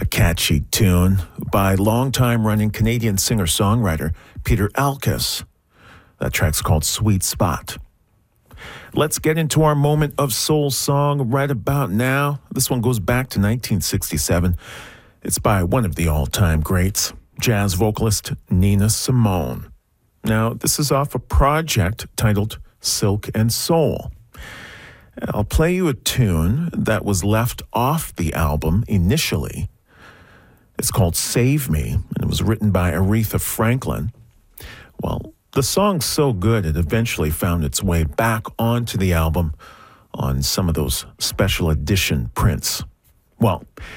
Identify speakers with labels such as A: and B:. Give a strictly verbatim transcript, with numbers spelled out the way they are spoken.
A: catchy tune by longtime running Canadian singer-songwriter Peter Alkes. That track's called Sweet Spot. Let's get into our moment of soul song right about now. This one goes back to nineteen sixty-seven. It's by one of the all-time greats, jazz vocalist Nina Simone. Now, this is off a project titled Silk and Soul. I'll play you a tune that was left off the album initially. It's called Save Me, and it was written by Aretha Franklin. Well, the song's so good it eventually found its way back onto the album on some of those special edition prints. Well,